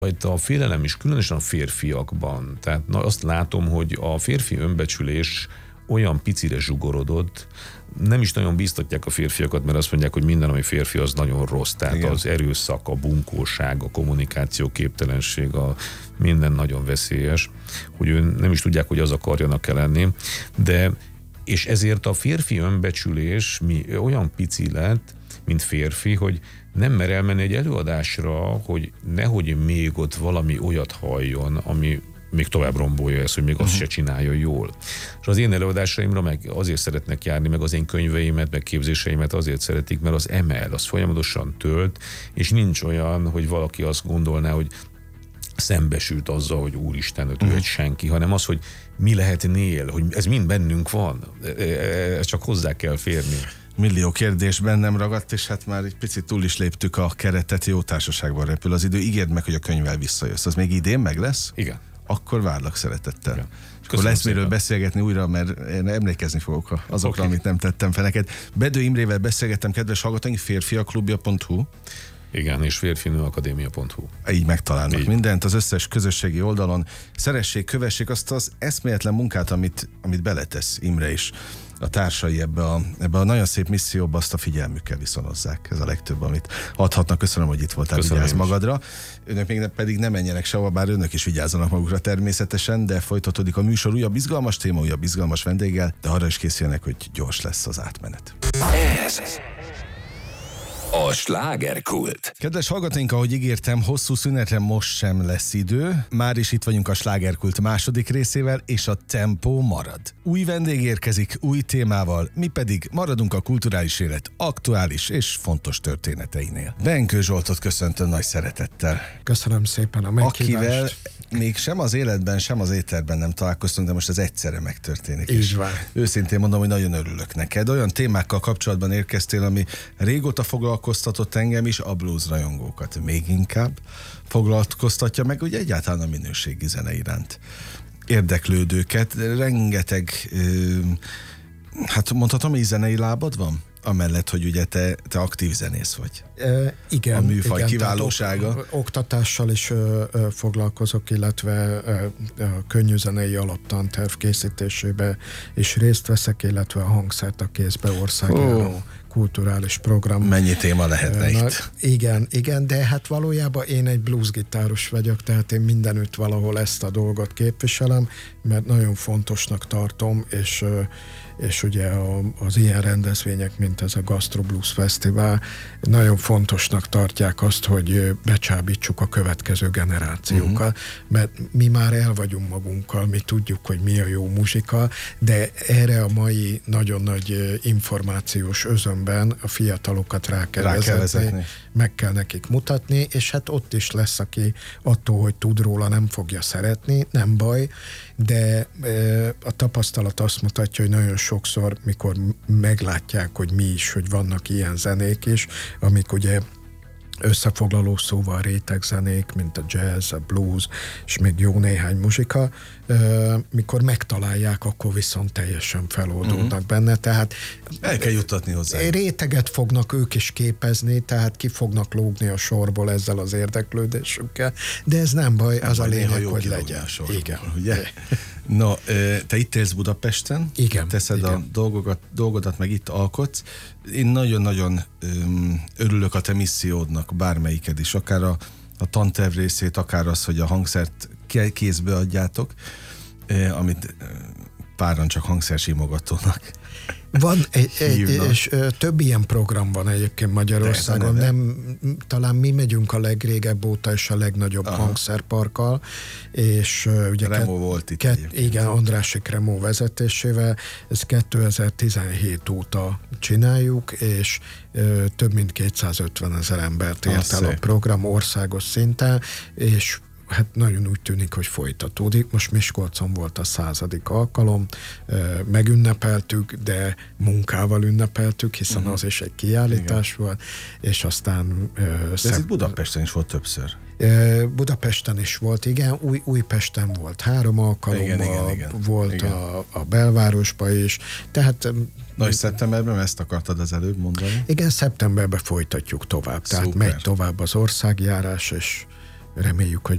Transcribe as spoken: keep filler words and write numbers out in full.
Itt a félelem is különösen a férfiakban. Tehát na, azt látom, hogy a férfi önbecsülés olyan picire zsugorodott, nem is nagyon bíztatják a férfiakat, mert azt mondják, hogy minden, ami férfi, az nagyon rossz. Tehát igen. Az erőszak, a bunkóság, a kommunikáció képtelenség, a minden nagyon veszélyes, hogy ő nem is tudják, hogy az akarjanak-e lenni. De, és ezért a férfi önbecsülés mi, olyan pici lett, mint férfi, hogy nem mer elmenni egy előadásra, hogy nehogy még ott valami olyat halljon, ami még tovább rombolja ezt, hogy még azt uh-huh. se csinálja jól. És az én előadásaimra meg azért szeretnek járni, meg az én könyveimet, meg képzéseimet azért szeretik, mert az emel, az folyamatosan tölt, és nincs olyan, hogy valaki azt gondolná, hogy szembesült azzal, hogy úristen, ő uh-huh. egy senki, hanem az, hogy mi lehetnél, hogy ez mind bennünk van. Ez csak hozzá kell férni. Millió kérdés bennem ragadt, és hát már egy picit túl is léptük a keretet, jó társaságban repül az idő. Ígérd meg, hogy a könyvvel visszajössz. Az még idén meg lesz? Igen. Akkor várlak szeretettel. Igen. És akkor lesz miről beszélgetni újra, mert én emlékezni fogok azokra, okay. amit nem tettem fel neked. Bedő Imrével beszélgettem, kedves hallgatóink, férfiaklubja pont hu. Igen, és férfinőakadémia pont hu. Így megtalálnak Így. mindent az összes közösségi oldalon. Szeressék, kövessék azt az eszméletlen munkát, amit, amit beletesz Imre is. A társai ebbe a, ebbe a nagyon szép misszióba azt a figyelmükkel viszonozzák. Ez a legtöbb, amit adhatnak. Köszönöm, hogy itt voltál, Köszönöm vigyázz is. magadra. Önök még ne, pedig nem menjenek sehova, bár önök is vigyázzanak magukra természetesen, de folytatódik a műsor újabb izgalmas téma, újabb izgalmas vendéggel, de arra is készüljenek, hogy gyors lesz az átmenet. Ez a slágerkult. Kedves hallgatóink, ahogy ígértem, hosszú szünetre most sem lesz idő. Már is itt vagyunk a slágerkult második részével, és a tempó marad. Új vendég érkezik, új témával, mi pedig maradunk a kulturális élet aktuális és fontos történeteinél. Benkő Zsoltot köszöntöm nagy szeretettel. Köszönöm szépen a meghívást. Akivel még sem az életben, sem az éterben nem találkoztunk, de most ez egyszerre megtörténik. Így van. Őszintén mondom, hogy nagyon örülök neked. Olyan témákkal kapcsolatban érkeztél, ami régóta foglalkoztatott engem is, a blues rajongókat még inkább foglalkoztatja, meg ugye egyáltalán a minőségi zene iránt érdeklődőket. Rengeteg, hát mondhatom, hogy zenei lábad van? Amellett, hogy ugye te, te aktív zenész vagy. E, igen. A műfaj igen, kiválósága. Ok, oktatással is ö, ö, foglalkozok, illetve ö, ö, könnyű zenei alaptanterv készítésébe is részt veszek, illetve a Hangszert a kézbe országjáró oh. kulturális program. Mennyi téma lehetne Na, itt? Igen, igen, de hát valójában én egy bluesgitáros vagyok, tehát én mindenütt valahol ezt a dolgot képviselem, mert nagyon fontosnak tartom, és és ugye az ilyen rendezvények, mint ez a Gastro Blues Fesztivál, nagyon fontosnak tartják azt, hogy becsábítsuk a következő generációkkal, uh-huh. mert mi már el vagyunk magunkkal, mi tudjuk, hogy mi a jó muzsika, de erre a mai nagyon nagy információs özönben a fiatalokat rá kell, rá kell vezetni, vezetni, meg kell nekik mutatni, és hát ott is lesz, aki attól, hogy tud róla, nem fogja szeretni, nem baj, de a tapasztalat azt mutatja, hogy nagyon sokszor, mikor meglátják, hogy mi is, hogy vannak ilyen zenék is, amik ugye összefoglaló szóval rétegzenék, mint a jazz, a blues, és még jó néhány muzsika, mikor megtalálják, akkor viszont teljesen feloldódnak uh-huh. benne, tehát el kell juttatni hozzá. Réteget fognak ők is képezni, tehát ki fognak lógni a sorból ezzel az érdeklődésükkel, de ez nem baj, nem az baj, a lényeg, hogy legyen. Sorból, igen. Ugye? No, te itt élsz Budapesten, igen, teszed igen. a dolgokat, dolgodat, meg itt alkotsz. Én nagyon-nagyon öm, örülök a te missziódnak, bármelyiked is, akár a, a tanterv részét, akár az, hogy a hangszert kézbe adjátok, eh, amit páran csak hangszersimogatónak van egy, egy és ö, több ilyen program van egyébként Magyarországon. Nem, talán mi megyünk a legrégebb óta és a legnagyobb Aha. hangszerparkkal, és ö, ugye Remó ket, volt itt ket, igen, Andrásik Remó vezetésével, ezt kétezer-tizenhét óta csináljuk, és ö, több mint kétszázötven ezer embert ért el a program országos szinten, és hát nagyon úgy tűnik, hogy folytatódik. Most Miskolcon volt a századik alkalom, megünnepeltük, de munkával ünnepeltük, hiszen uh-huh. az is egy kiállítás igen. volt, és aztán... De szem... ez itt Budapesten is volt többször. Budapesten is volt, igen, Új, Újpesten volt három alkalommal, igen, igen, igen. volt igen. A, a belvárosban is, tehát... Na és szeptemberben ezt akartad az előbb mondani? Igen, szeptemberben folytatjuk tovább, tehát Szuper. megy tovább az országjárás, és reméljük, hogy